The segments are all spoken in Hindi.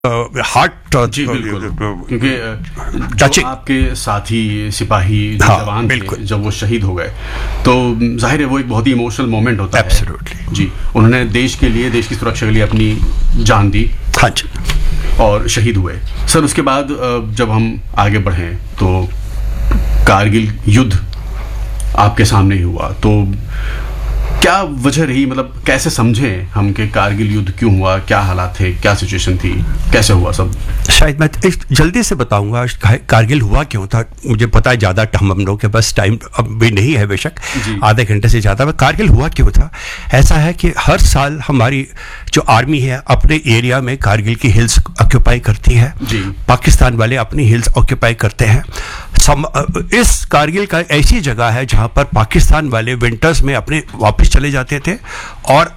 हार्ट जी बिल्कुल, क्योंकि टचिंग आपके साथी सिपाही जो जवान थे जब वो शहीद हो गए तो जाहिर है वो एक बहुत ही इमोशनल मोमेंट होता है। एब्सोल्युटली जी, उन्होंने देश के लिए, देश की सुरक्षा के लिए अपनी जान दी। हाँ जी, और शहीद हुए। सर उसके बाद जब हम आगे बढ़ें तो कारगिल युद्ध आपके सामने ही हुआ, तो क्या वजह रही, मतलब कैसे समझें हम कि कारगिल युद्ध क्यों हुआ, क्या हालात थे, क्या सिचुएशन थी, कैसे हुआ सब? शायद मैं जल्दी से बताऊंगा कारगिल हुआ क्यों था। मुझे पता है ज़्यादा हम लोगों के पास टाइम अब भी नहीं है, बेशक आधे घंटे से ज़्यादा में। कारगिल हुआ क्यों था? ऐसा है कि हर साल हमारी जो आर्मी है अपने एरिया में कारगिल की हिल्स ऑक्यूपाई करती है, पाकिस्तान वाले अपनी हिल्स ऑक्यूपाई करते हैं। इस कारगिल का ऐसी जगह है जहाँ पर पाकिस्तान वाले विंटर्स में अपने वापस चले जाते थे और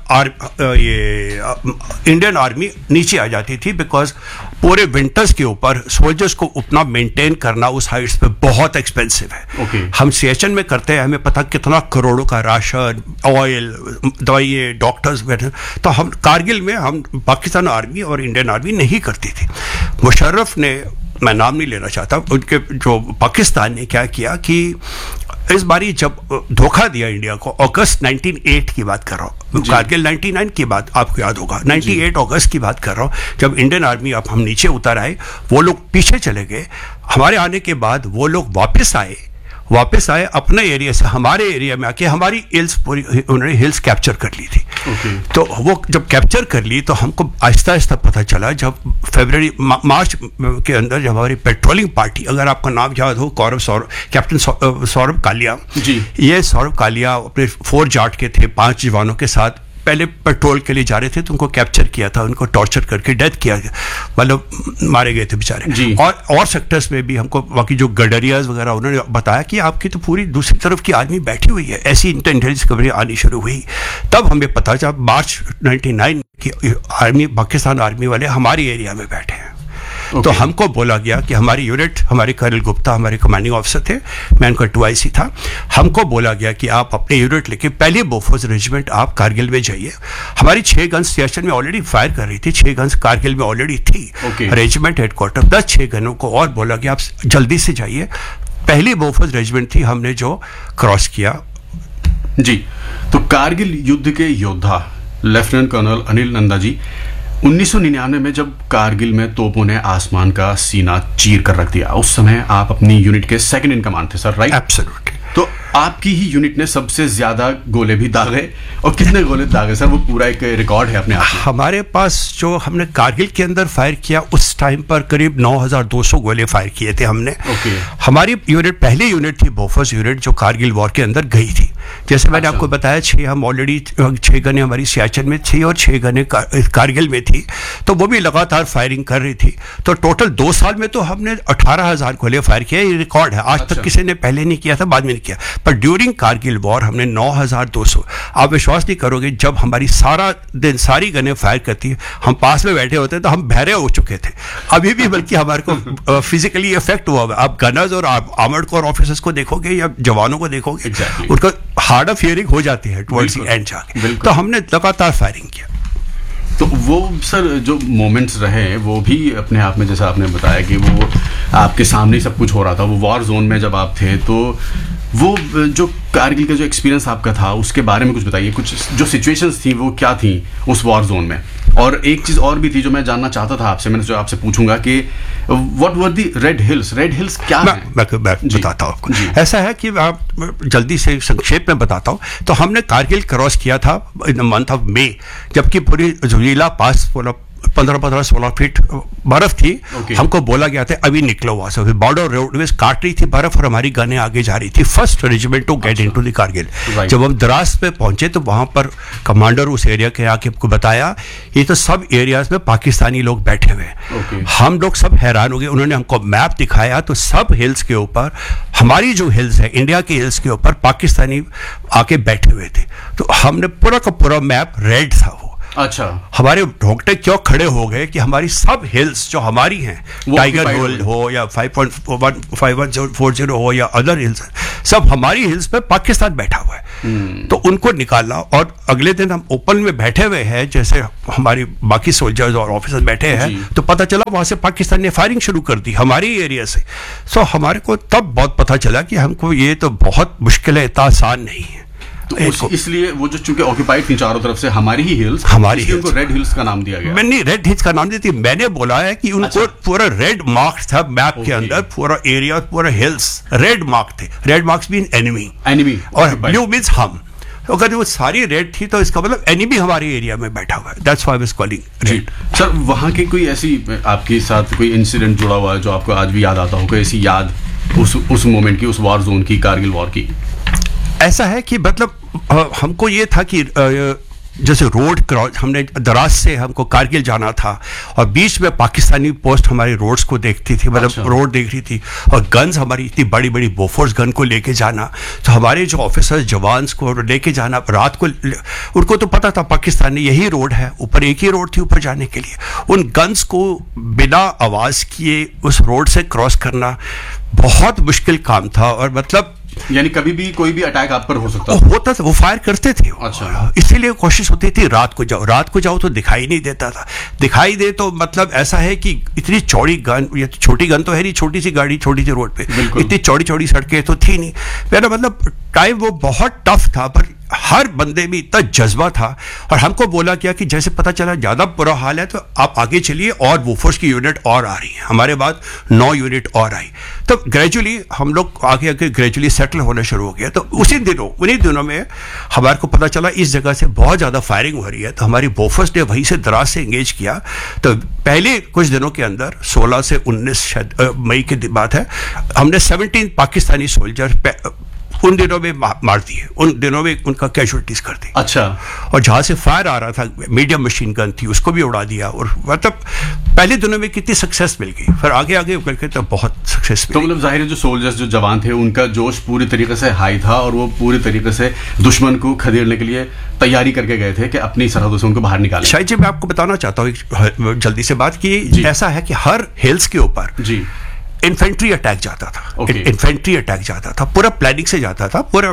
ये इंडियन आर्मी नीचे आ जाती थी, बिकॉज पूरे विंटर्स के ऊपर सोल्जर्स को उतना मेंटेन करना उस हाइट्स पे बहुत एक्सपेंसिव है। हम सियाचिन में करते हैं, हमें पता कितना करोड़ों का राशन, ऑयल, दवाई, डॉक्टर्स बैठे, तो हम कारगिल में हम पाकिस्तान आर्मी और इंडियन आर्मी नहीं करती थी। मुशर्रफ ने, मैं नाम नहीं लेना चाहता, उनके जो पाकिस्तान ने क्या किया कि इस बारी जब धोखा दिया इंडिया को, अगस्त 1998 की बात कर रहा हूँ, कारगिल 99 की बात आपको याद होगा, 98 अगस्त की बात कर रहा हूँ, जब इंडियन आर्मी अब हम नीचे उतर आए, वो लोग पीछे चले गए। हमारे आने के बाद वो लोग वापस आए अपने एरिया से, हमारे एरिया में आके हमारी हिल्स पूरी उन्होंने हिल्स कैप्चर कर ली थी। तो वो जब कैप्चर कर ली तो हमको आहिस्ता आहिस्ता पता चला, जब मार्च के अंदर जब हमारी पेट्रोलिंग पार्टी, अगर आपका नाम याद हो, कैप्टन सौरभ कालिया, ये सौरभ कालिया अपने 4 जाट के थे, 5 जवानों के साथ पहले पेट्रोल के लिए जा रहे थे, तो उनको कैप्चर किया था, उनको टॉर्चर करके डेथ किया, मतलब मारे गए थे बेचारे। और सेक्टर्स में भी हमको बाकी जो गडरियाज वगैरह उन्होंने बताया कि आपकी तो पूरी दूसरी तरफ की आर्मी बैठी हुई है। ऐसी इंटेलिजेंस खबरें आनी शुरू हुई, तब हमें पता चला मार्च 99 की आर्मी, पाकिस्तान आर्मी वाले हमारी एरिया में बैठे हैं। तो हमको बोला गया कि हमारी यूनिट, हमारे कर्नल गुप्ता हमारे कमांडिंग ऑफिसर थे, मैं उनका 2IC था, हमको बोला गया कि आप अपने यूनिट लेके पहले बोफोर्स रेजिमेंट आप कारगिल में जाइए। हमारी 6 गन्स सियाचिन में ऑलरेडी फायर कर रही थी, 6 गन्स कारगिल में ऑलरेडी थी, रेजिमेंट हेडक्वार्टर 10 गनों को और बोला गया आप जल्दी से जाइए। पहली बोफोर्स रेजिमेंट थी हमने जो क्रॉस किया। जी, तो कारगिल युद्ध के योद्धा लेफ्टिनेंट कर्नल अनिल नंदा जी, 1999 में जब कारगिल में तोपों ने आसमान का सीना चीर कर रख दिया, उस समय आप अपनी यूनिट के सेकंड इन कमांड थे सर, राइट? एब्सोल्युटली। तो आपकी ही यूनिट ने सबसे ज्यादा गोले भी दागे, और कितने गोले दागे सर? वो पूरा एक रिकॉर्ड है अपने आप में। हमारे पास जो हमने कारगिल के अंदर फायर किया उस टाइम पर करीब 9200 गोले फायर किए थे हमने। हमारी यूनिट पहली यूनिट थी बोफोर्स यूनिट जो कारगिल वॉर के अंदर गई थी। जैसे मैंने आपको बताया, 6 हम ऑलरेडी 6 गनें हमारी सियाचिन में थी और 6 गनें कारगिल में थी, तो वो भी लगातार फायरिंग कर रही थी। तो टोटल 2 साल में तो हमने 18,000 गोले फायर किए, ये रिकॉर्ड है, आज तक किसी ने पहले नहीं किया था, बाद में नहीं किया। पर ड्यूरिंग कारगिल वॉर हमने 9200, आप विश्वास नहीं करोगे, जब हमारी सारा दिन सारी गनें फायर करती है, हम पास में बैठे होते तो हम बहरे हो चुके थे अभी भी, बल्कि हमारे को फिजिकली इफेक्ट हुआ। आप गनर्स और आर्मर्ड कोर ऑफिसर्स को देखोगे या जवानों को देखोगे, उनका हार्ड ऑफ हियरिंग हो जाती है टुवर्ड्स द एंड जाके। तो हमने लगातार फायरिंग किया। तो वो सर जो मोमेंट्स रहे वो भी अपने आप में, जैसा आपने बताया कि वो आपके सामने सब कुछ हो रहा था, वो वॉर जोन में जब आप थे, तो वो जो कारगिल का जो एक्सपीरियंस आपका था उसके बारे में कुछ बताइए। कुछ जो सिचुएशंस थी वो क्या थी उस वॉर जोन में? और एक चीज़ और भी थी जो मैं जानना चाहता था आपसे, मैंने जो आपसे पूछूंगा कि what were the red hills क्या है? मैं बताता हूँ आपको। ऐसा है कि आप जल्दी से संक्षेप में बताता हूँ। तो हमने कारगिल क्रॉस किया था in the month of May, जबकि पूरी ज़ुलीला पास 15-16 फीट बर्फ थी। हमको बोला गया था अभी निकलो वहां से, बॉर्डर रोडवेज काट रही थी बर्फ और हमारी गनें आगे जा रही थी। First regiment to get into the Kargil. जब हम द्रास पे पहुंचे तो वहां पर कमांडर उस एरिया के आके हमको बताया ये तो सब एरियाज में पाकिस्तानी लोग बैठे हुए हैं। हम लोग सब हैरान हो गए। उन्होंने हमको मैप दिखाया तो सब हिल्स के ऊपर, हमारी जो हिल्स है इंडिया की हिल्स के ऊपर पाकिस्तानी आके बैठे हुए थे। तो हमने पूरा का पूरा मैप रेड था वो, अच्छा, हमारे रोंगटे क्यों खड़े हो गए कि हमारी सब हिल्स जो हमारी हैं, टाइगर हिल हो या 5.5140 हो या अदर हिल्स, सब हमारी हिल्स पे पाकिस्तान बैठा हुआ है। तो उनको निकाला, और अगले दिन हम ओपन में बैठे हुए हैं जैसे हमारी बाकी सोल्जर्स और ऑफिसर्स बैठे हैं, तो पता चला वहां से पाकिस्तान ने फायरिंग शुरू कर दी हमारी एरिया से। सो हमारे को तब बहुत पता चला कि हमको ये तो बहुत मुश्किल है, इतना आसान नहीं है। तो इसलिए वो जो चूंकि ऑक्यूपाइड थी चारों तरफ से हमारी ही हिल्स, हमारी उनको रेड हिल्स का नाम दिया गया। मैंने रेड हिल्स का नाम दिया, मैंने बोला है कि उनको पूरा रेड मार्क्स था मैप के अंदर, पूरा एरिया, पूरा हिल्स रेड मार्क थे। रेड मार्क्स मीन एनिमी और ब्लू मीन्स हम। अगर वो सारी रेड थी तो इसका मतलब एनिमी हमारे एरिया में बैठा हुआ है। That's why I was calling red. Sir, वहां के कोई ऐसी आपके साथ कोई इंसिडेंट जुड़ा हुआ है जो आपको आज भी याद आता हो, कोई ऐसी याद उस मोमेंट की, उस वॉर जोन की, कारगिल वॉर की? ऐसा है कि मतलब हमको ये था कि जैसे रोड क्रॉस, हमने दराज से हमको कारगिल जाना था और बीच में पाकिस्तानी पोस्ट हमारी रोड्स को देखती थी, मतलब रोड देख रही थी, और गन्स हमारी इतनी बड़ी बड़ी बोफोर्स गन को लेके जाना, तो हमारे जो ऑफिसर्स जवान्स को लेके जाना रात को, उनको तो पता था पाकिस्तानी यही रोड है, ऊपर एक ही रोड थी ऊपर जाने के लिए, उन गन्स को बिना आवाज़ किए उस रोड से क्रॉस करना बहुत मुश्किल काम था। और मतलब यानी कभी भी कोई भी अटैक आप पर हो सकता होता था, वो फायर करते थे। अच्छा, इसीलिए कोशिश होती थी रात को जाओ तो दिखाई नहीं देता था, दिखाई दे तो मतलब ऐसा है कि इतनी चौड़ी गन, ये छोटी गन तो है नहीं, छोटी सी गाड़ी छोटी सी रोड पे, इतनी चौड़ी चौड़ी सड़कें तो थी नहीं। मेरा मतलब टाइम वो बहुत टफ था, पर हर बंदे में इतना जज्बा था। और हमको बोला गया कि जैसे पता चला ज़्यादा बुरा हाल है तो आप आगे चलिए, और बोफोर्स की यूनिट और आ रही है, हमारे बाद 9 यूनिट और आई। तो ग्रेजुअली हम लोग आगे ग्रेजुअली सेटल होना शुरू हो गया। तो उन्हीं दिनों में हमारे को पता चला इस जगह से बहुत ज़्यादा फायरिंग हो रही है, तो हमारी बोफोर्स ने वहीं से दराज से एंगेज किया। तो पहले कुछ दिनों के अंदर 16 से 19 मई की बात है, हमने 17 पाकिस्तानी सोल्जर उन दिनों में मार दिए, उन दिनों में उनका कैजुअलिटीज कर दी। अच्छा, और जहां से फायर आ रहा था, मीडियम मशीन गन थी, उसको भी उड़ा दिया। और मतलब पहले दिनों में कितनी सक्सेस मिल गई, फिर आगे आगे करके तो बहुत सक्सेस मिली। तो मतलब जाहिर है जो सोल्जर्स, जो जवान थे, उनका जोश पूरी तरीके से हाई था और वो पूरी तरीके से दुश्मन को खदेड़ने के लिए तैयारी करके गए थे कि अपनी सरहदों से उनको बाहर निकालें। शायद जी मैं आपको बताना चाहता हूँ जल्दी से बात की, ऐसा है कि हर हिल्स के ऊपर जी इन्फेंट्री अटैक जाता था। इन्फेंट्री अटैक जाता था, पूरा प्लानिंग से जाता था, पूरा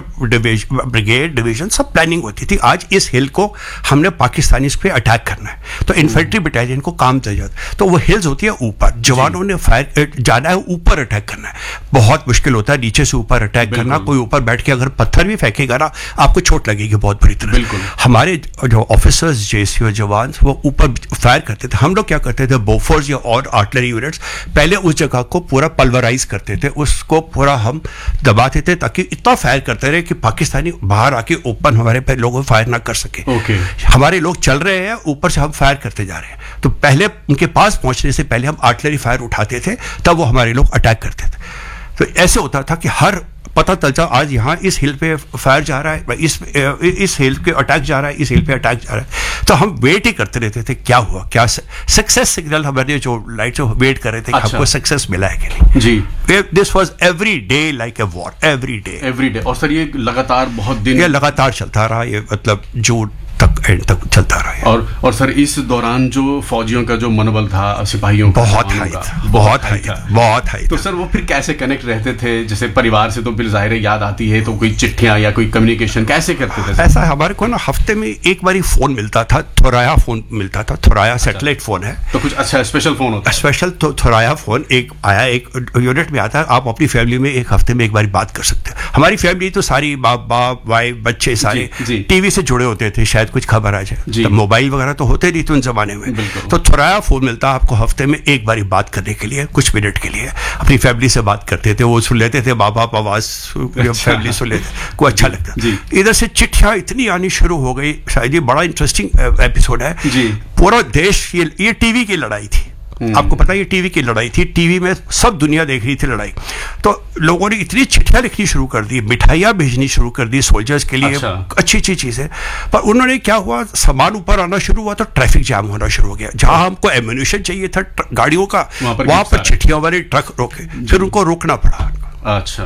ब्रिगेड डिवीजन सब प्लानिंग होती थी। आज इस हिल को हमने पाकिस्तानी पे अटैक करना है, तो इन्फेंट्री बटालियन को काम दिया जाता, तो वो हिल्स होती है ऊपर, जवानों ने फायर जाना है, ऊपर अटैक करना है। बहुत मुश्किल होता है नीचे से ऊपर अटैक करना। कोई ऊपर बैठ के अगर पत्थर भी फेंकेगा ना, आपको चोट लगेगी बहुत बुरी तरह। हमारे जो ऑफिसर्स, जेसीओ जवान, वो ऊपर फायर करते थे। हम लोग क्या करते थे, बोफोर्स या और आर्टिलरी यूनिट्स पहले उस जगह को पूरा पल्वराइज करते थे, उसको पूरा हम दबाते थे, ताकि इतना फायर करते रहे कि पाकिस्तानी बाहर आके ओपन हमारे पे लोगों फायर ना कर सके। हमारे लोग चल रहे हैं, ऊपर से हम फायर करते जा रहे हैं, तो पहले उनके पास पहुंचने से पहले हम आर्टिलरी फायर उठाते थे, तब वो हमारे लोग अटैक करते थे। तो ऐसे होता था कि हर पता चलता आज यहाँ इस हिल पे फायर जा रहा है, इस हिल पे अटैक जा रहा है, इस हिल पे अटैक जा रहा है। तो हम वेट ही करते रहते थे, क्या हुआ, क्या सक्सेस सिग्नल हमारे जो लाइट से वेट कर रहे थे कि हमको सक्सेस मिला है कि नहीं। जी, this was every day like a war, every day. और सर ये लगातार बहुत दिन, ये लगातार चलता रहा, ये मतलब जून तक एंड तक चलता रहा है। और सर इस दौरान जो फौजियों का जो मनोबल था, सिपाहियों का बहुत हाई था। तो सर वो फिर कैसे कनेक्ट रहते थे? जैसे परिवार से तो फिर जाहिर याद आती है, तो कोई चिट्ठियां या कोई कम्युनिकेशन कैसे करते थे? ऐसा हमारे को ना हफ्ते में एक बार फोन मिलता था, थोराया फोन मिलता था, थोराया सैटेलाइट फोन है, तो कुछ अच्छा स्पेशल फोन होता है? स्पेशल तो थोराया फोन एक आया, एक यूनिट में आता है, आप अपनी फैमिली में एक हफ्ते में एक बार बात कर सकते हैं। हमारी फैमिली तो सारी बाप वाइफ बच्चे सारे टीवी से जुड़े होते थे, शायद कुछ खबर आ जाए, तो मोबाइल वगैरह तो होते नहीं थे उन जमाने में। तो थोराया फोन मिलता आपको हफ्ते में एक बार बात करने के लिए, कुछ मिनट के लिए अपनी फैमिली से बात करते थे, वो सुन लेते थे, माँ बाप आवाज फैमिली सुन लेते, को अच्छा लगता। इधर से चिट्ठियां इतनी आनी शुरू हो गई, शायद ये बड़ा इंटरेस्टिंग एपिसोड है। पूरा देश, ये टीवी की लड़ाई थी, आपको पता है ये टीवी की लड़ाई थी, टीवी में सब दुनिया देख रही थी लड़ाई। तो लोगों ने इतनी चिट्ठियां लिखनी शुरू कर दी, मिठाइयां भेजनी शुरू कर दी सोल्जर्स के लिए, अच्छी अच्छी चीजें। पर उन्होंने क्या हुआ, सामान ऊपर आना शुरू हुआ तो ट्रैफिक जाम होना शुरू हो गया। जहां हमको एम्यूनिशन चाहिए था गाड़ियों का, वहां पर चिट्ठियां वाले ट्रक रोके, फिर उनको रोकना पड़ा। अच्छा,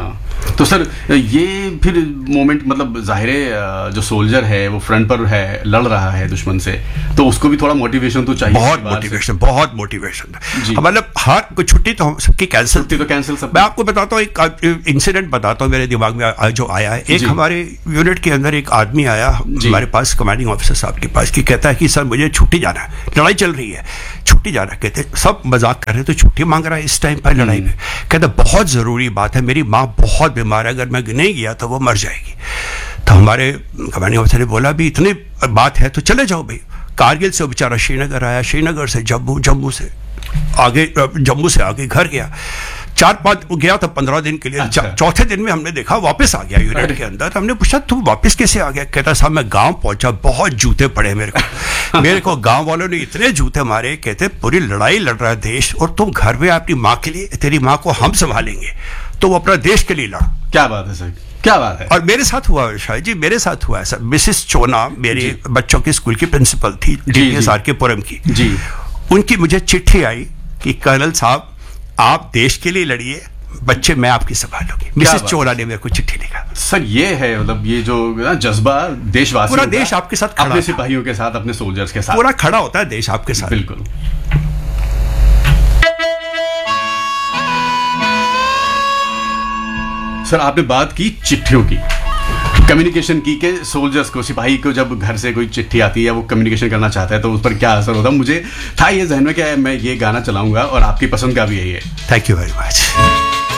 तो सर ये फिर मोमेंट, मतलब जाहिर है जो सोल्जर है वो फ्रंट पर है, लड़ रहा है दुश्मन से, तो उसको भी थोड़ा मोटिवेशन तो चाहिए। बहुत मोटिवेशन। मतलब हर कोई छुट्टी तो सबकी कैंसिल थी, तो कैंसिल सब। मैं आपको बताता हूँ, एक इंसिडेंट बताता हूँ मेरे दिमाग में जो आया है। एक हमारे यूनिट के अंदर एक आदमी आया हमारे पास, कमांडिंग ऑफिसर साहब के पास, कि कहता है कि सर मुझे छुट्टी जाना है, लड़ाई चल रही है, छुट्टी जाना। कहते सब मजाक कर रहे तो छुट्टी मांग रहा है इस टाइम पर लड़ाई में। कहते बहुत जरूरी बात है, मेरी माँ बहुत बीमार है, अगर मैं नहीं गया तो वो मर जाएगी। तो हमारे कमांडिंग ऑफिसर ने बोला भी इतनी बात है तो चले जाओ भाई। कारगिल से बेचारा श्रीनगर आया, श्रीनगर से जम्मू, जम्मू से आगे घर गया। 4-5 गया था 15 दिन के लिए। अच्छा। चौथे दिन में हमने देखा वापस आ गया यूनिट के अंदर। तो हमने पूछा तुम वापस कैसे आ गया? कहता साहब मैं गांव पहुंचा, बहुत जूते पड़े मेरे को गांव वालों ने इतने जूते मारे। कहते पूरी लड़ाई लड़ रहा है देश और तुम घर में अपनी माँ के लिए, तेरी माँ को हम संभालेंगे, तो वो अपना देश के लिए लड़। क्या बात है सर, क्या बात है। और मेरे साथ हुआ शायद जी, मेरे साथ हुआ ऐसा। मिसेस चोना मेरे बच्चों के स्कूल की प्रिंसिपल थी, DPSR के पुरम की जी। उनकी मुझे चिट्ठी आई कि कर्नल साहब आप देश के लिए लड़िए, बच्चे मैं आपकी संभालूंगी। मिसेस चोला ने मेरे को चिट्ठी लिखा। सर ये है मतलब ये जो जज्बा देशवासी, पूरा देश आपके साथ खड़ा, अपने सिपाहियों के साथ, अपने सोल्जर्स के साथ पूरा खड़ा होता है देश आपके साथ। बिल्कुल। सर आपने बात की चिट्ठियों की, कम्युनिकेशन की, के सोल्जर्स को, सिपाही को जब घर से कोई चिट्ठी आती है या वो कम्युनिकेशन करना चाहता है तो उस पर क्या असर होता है। मुझे था ये जहन में कि मैं ये गाना चलाऊंगा और आपकी पसंद का भी यही है। Thank you very much.